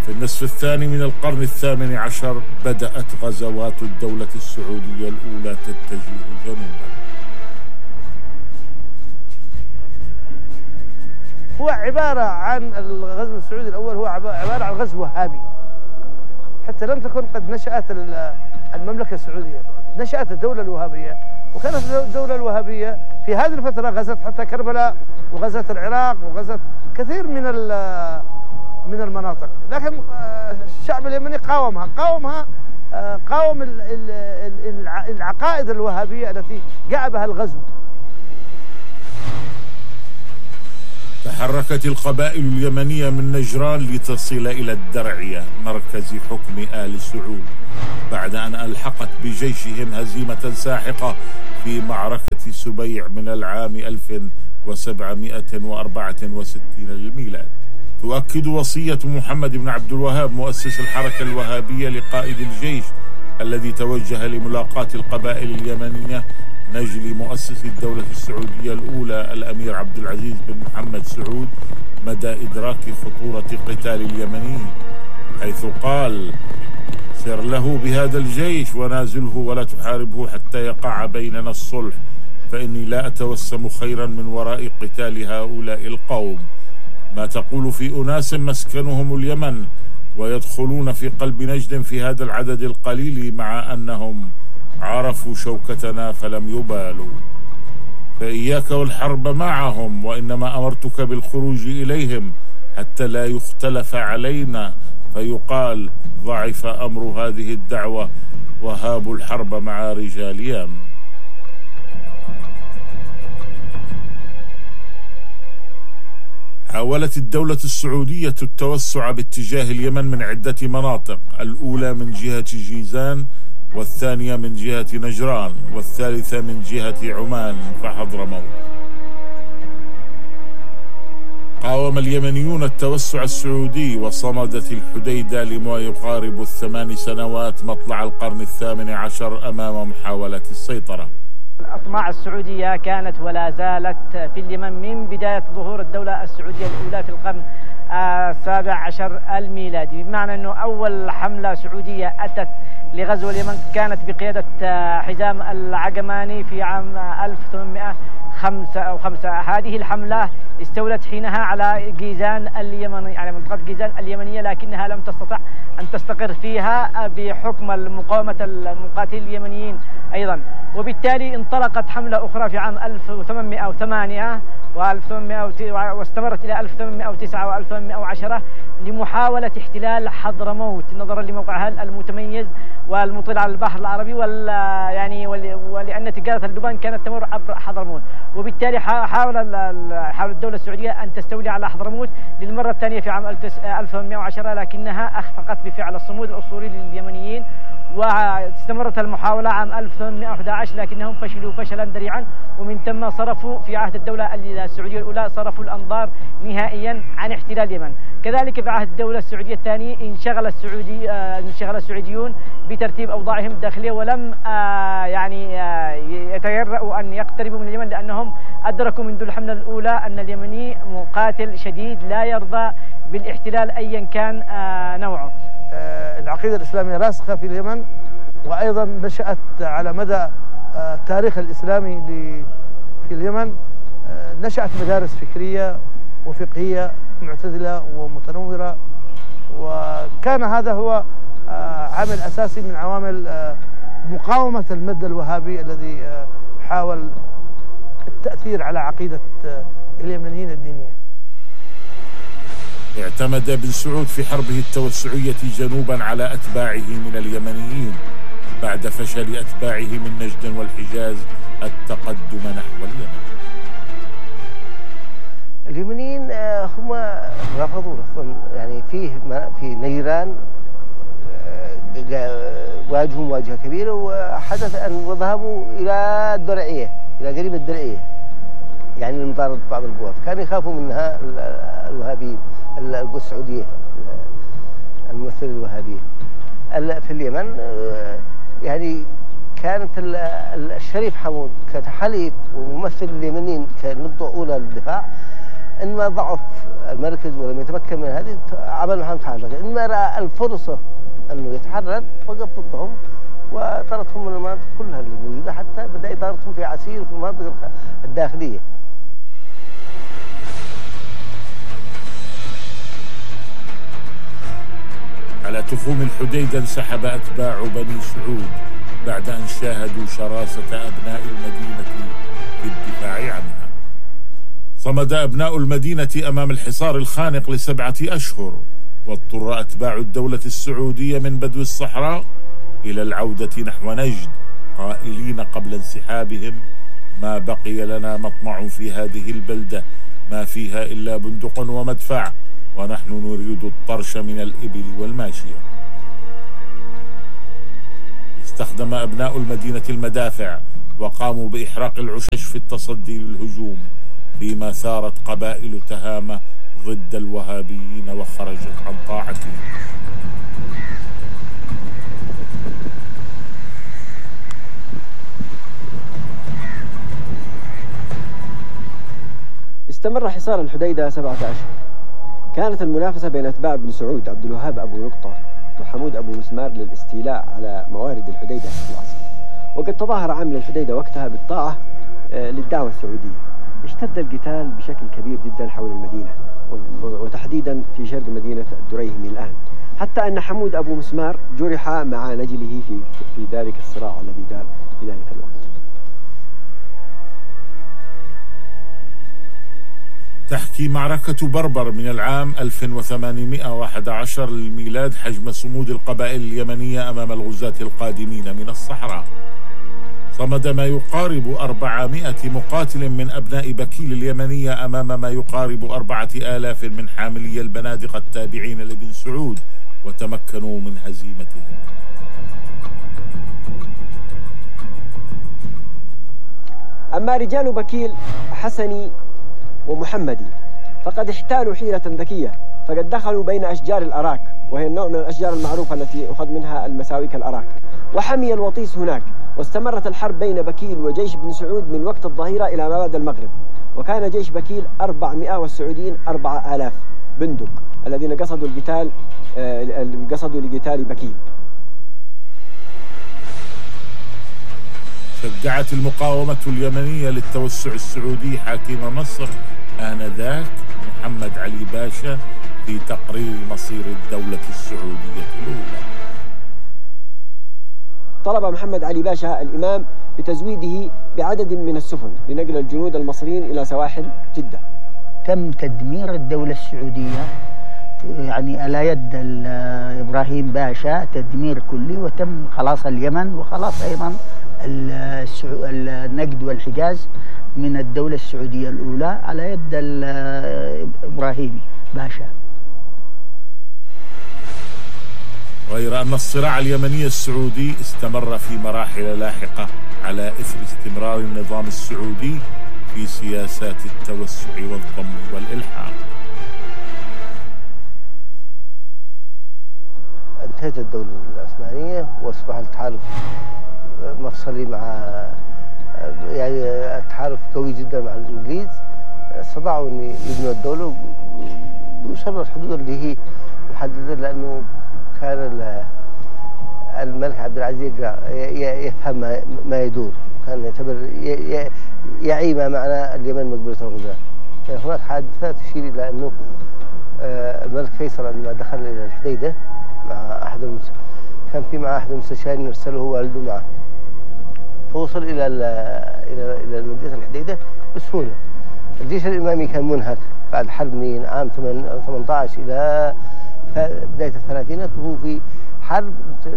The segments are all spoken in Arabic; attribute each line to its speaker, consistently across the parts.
Speaker 1: في النصف الثاني من القرن الثامن عشر بدأت غزوات الدولة السعودية الأولى تتجه جنوبا.
Speaker 2: هو عبارة عن الغزو السعودي الأول، هو عبارة عن غزو وهابي، حتى لم تكن قد نشأت المملكة السعودية، نشأت الدولة الوهابية، وكانت الدولة الوهابية في هذه الفترة غزت حتى كربلاء وغزت العراق وغزت كثير من المناطق، لكن الشعب اليمني قاوم العقائد الوهابية التي جاء بها الغزو.
Speaker 1: تحركت القبائل اليمنية من نجران لتصل إلى الدرعية مركز حكم آل سعود، بعد أن ألحقت بجيشهم هزيمة ساحقة في معركة سبيع من العام 1764 للميلاد. تؤكد وصية محمد بن عبد الوهاب مؤسس الحركة الوهابية لقائد الجيش الذي توجه لملاقاة القبائل اليمنية نجل مؤسس الدولة السعودية الأولى الأمير عبد العزيز بن محمد سعود مدى إدراك خطورة قتال اليمنيين، حيث قال: سر له بهذا الجيش ونازله ولا تحاربه حتى يقع بيننا الصلح، فإني لا أتوسم خيرا من وراء قتال هؤلاء القوم. ما تقول في أناس مسكنهم اليمن ويدخلون في قلب نجد في هذا العدد القليل مع أنهم عرفوا شوكتنا فلم يبالوا، فإياك والحرب معهم، وإنما أمرتك بالخروج إليهم حتى لا يختلف علينا فيقال ضعف أمر هذه الدعوة وهابوا الحرب مع رجال يم. حاولت الدولة السعودية التوسع باتجاه اليمن من عدة مناطق، الأولى من جهة جيزان، والثانية من جهة نجران، والثالثة من جهة عمان فحضرموت. قاوم اليمنيون التوسع السعودي، وصمدت الحديدة لما يقارب 8 سنوات مطلع القرن الثامن عشر أمام محاولة السيطرة.
Speaker 3: الأطماع السعودية كانت ولا زالت في اليمن من بداية ظهور الدولة السعودية الأولى في القرن السابع عشر الميلادي، بمعنى أنه أول حملة سعودية أتت لغزو اليمن كانت بقيادة حزام العقماني في عام 1805. هذه الحملة استولت حينها على جيزان اليمن، يعني منطقة جيزان اليمنية، لكنها لم تستطع أن تستقر فيها بحكم المقاومة المقاتلين اليمنيين أيضا، وبالتالي انطلقت حملة أخرى في عام 1808 واستمرت إلى 1809 و1810 لمحاولة احتلال حضرموت نظرا لموقعها المتميز والمطل على البحر العربي ولأن تجارة اللبان كانت تمر عبر حضرموت، وبالتالي حاول الدولة السعودية أن تستولي على حضرموت للمرة الثانية في عام 1810، لكنها أخفقت بفعل الصمود الأسطوري لليمنيين، واستمرت المحاولة عام 1811 لكنهم فشلوا فشلا ذريعا، ومن ثم صرفوا في عهد الدولة السعودية الأولى صرفوا الأنظار نهائيا عن احتلال اليمن. كذلك في عهد الدولة السعودية الثانية انشغل السعوديون بترتيب أوضاعهم الداخلية، ولم يتجرؤوا أن يقتربوا من اليمن، لأنهم أدركوا منذ الحملة الأولى أن اليمني مقاتل شديد لا يرضى بالاحتلال أيا كان نوعه.
Speaker 2: العقيدة الإسلامية راسخة في اليمن، وأيضا نشأت على مدى التاريخ الإسلامي في اليمن نشأت مدارس فكرية وفقهية معتدلة ومتنورة، وكان هذا هو عامل أساسي من عوامل مقاومة المد الوهابي الذي حاول التأثير على عقيدة اليمنيين الدينية.
Speaker 1: اعتمد بن سعود في حربه التوسعية جنوبا على أتباعه من اليمنيين بعد فشل أتباعه من نجد والحجاز التقدم نحو اليمن.
Speaker 4: اليمنيين هم رفضوا رفضا، يعني في نيران واجهوا مواجهة كبيرة، وحدث أن ذهبوا إلى الدرعية، إلى قريب الدرعية، يعني لمطاردة بعض القوات، كانوا يخافوا منها الوهابيين القوى السعودية الممثلة الوهابية في اليمن. يعني كانت الشريف حمود كتحالف وممثل اليمنيين كنقطة أولى للدفاع، إنما ضعف المركز ولم يتمكن من هذه عمل محمد حافظ، إنما رأى الفرصة أنه يتحرر وقف ضدهم وطردهم من المناطق كلها اللي موجودة، حتى بدأ إدارتهم في عسير وفي المناطق الداخلية.
Speaker 1: على تخوم الحديدة انسحب أتباع بني سعود بعد أن شاهدوا شراسة أبناء المدينة في الدفاع عنها. صمد أبناء المدينة أمام الحصار الخانق ل7 أشهر، واضطر أتباع الدولة السعودية من بدو الصحراء إلى العودة نحو نجد، قائلين قبل انسحابهم: ما بقي لنا مطمع في هذه البلدة ما فيها إلا بندق ومدفع، ونحن نريد الطرش من الإبل والماشية. استخدم أبناء المدينة المدافع وقاموا بإحراق العشش في التصدي للهجوم، فيما ثارت قبائل تهامة ضد الوهابيين وخرجت عن طاعتهم.
Speaker 5: استمر حصار الحديدة 7 أشهر. كانت المنافسة بين أتباع بن سعود عبد الوهاب أبو نقطة وحمود أبو مسمار للاستيلاء على موارد الحديدة في العصر، وقد تظاهر عامل الحديدة وقتها بالطاعة للدعوة السعودية. اشتد القتال بشكل كبير جدا حول المدينة، وتحديدا في شرق مدينة الدريهمي الآن، حتى أن حمود أبو مسمار جرح مع نجله في ذلك الصراع الذي دار في ذلك الوقت.
Speaker 1: تحكي معركة بربر من العام 1811 للميلاد حجم صمود القبائل اليمنية أمام الغزاة القادمين من الصحراء. صمد ما يقارب 400 مقاتل من أبناء بكيل اليمنية أمام ما يقارب 4000 من حاملي البنادق التابعين لبن سعود، وتمكنوا من هزيمتهم.
Speaker 5: أما رجال بكيل حسني ومحمدي فقد احتالوا حيلة ذكية، فقد دخلوا بين أشجار الأراك، وهي النوع من الأشجار المعروفة التي أخذ منها المساويك الأراك، وحمي الوطيس هناك. واستمرت الحرب بين بكيل وجيش بن سعود من وقت الظهيرة إلى ما بعد المغرب، وكان جيش بكيل 400 والسعوديين 4000 بندق الذين قصدوا لقتال بكيل.
Speaker 1: شجعت المقاومة اليمنية للتوسع السعودي حاكم مصر آنذاك محمد علي باشا في تقرير مصير الدولة السعودية الأولى.
Speaker 5: طلب محمد علي باشا الإمام بتزويده بعدد من السفن لنقل الجنود المصريين إلى سواحل جدة.
Speaker 6: تم تدمير الدولة السعودية يعني على يد إبراهيم باشا، تدمير كلي، وتم خلاص اليمن وخلاص أيضا النجد والحجاز من الدولة السعودية الأولى على يد إبراهيم باشا.
Speaker 1: غير أن الصراع اليمني السعودي استمر في مراحل لاحقة على إثر استمرار النظام السعودي في سياسات التوسع والضم والإلحاق.
Speaker 4: انتهت الدولة العثمانية وأصبح التحالف مفصلي مع يعني تحالف قوي جدا مع الإنجليز. استطاعوا أن يبنوا الدولة بشر الحدود اللي هي محددة، لأنه كان الملك عبد العزيز يفهم ما يدور، كان يعتبر يعي ما معنى اليمن مقبلة الغزاة. هناك حادثات تشير إلى أنه الملك فيصل عندما دخل إلى الحديدة مع كان في معه أحد المستشارين أرسله والده معه، فوصل إلى مدينة الحديدة بسهولة. الجيش الإمامي كان منهك بعد حرب من عام 18 إلى بداية الثلاثينات، وهو في حرب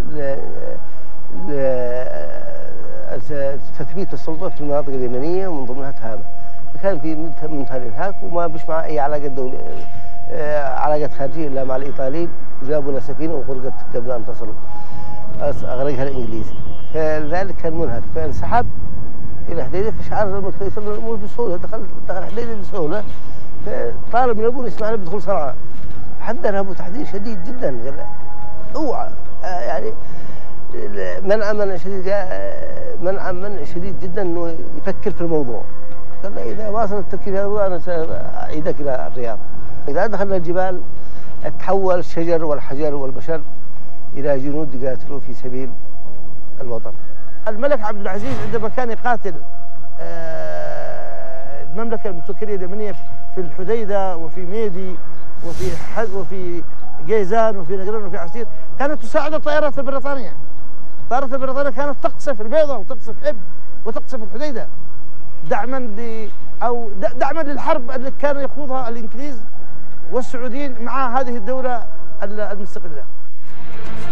Speaker 4: تثبيت السلطة في المناطق اليمنية ومن ضمنها تهامة. فكان في منتهى الإنهاك وما بش مع أي علاقة خارجية إلا مع الإيطاليين، وجابوا لنا سفينة وغرقت قبل أن تصلوا، أغرقها الإنجليز. فلذلك كان منهك، فانسحب إلى حديدة، فشعر الملك فيصل الأمور بسهولة، دخل حديدة بسهولة، فطالب من أبوه يسمع له بدخول صنعاء، حذره أبوه تحذير شديد جدا، قال له اوعى، يعني منع من شديد جدا إنه يفكر في الموضوع. قال له إذا واصل التكييف هذا أنا سأعيدك إلى الرياض. إذا دخلنا الجبال تحول الشجر والحجر والبشر إلى جنود يقاتلوا في سبيل الوطن.
Speaker 2: الملك عبد العزيز عندما كان يقاتل المملكة المتوكلية اليمنية في الحديدة وفي ميدي وفي جيزان وفي نجران وفي عسير، كانت تساعد الطائرات البريطانية. الطائرات البريطانية كانت تقصف البيضاء وتقصف حب وتقصف الحديدة دعما للحرب التي كان يخوضها الإنجليز والسعوديين مع هذه الدولة المستقلة.